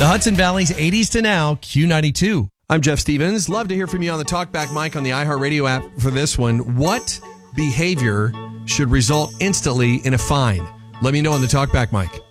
The Hudson Valley's 80s to now, Q92. I'm Jeff Stevens. Love to hear from you on the Talkback mic on the iHeartRadio app for this one. What behavior should result instantly in a fine? Let me know on the Talkback mic.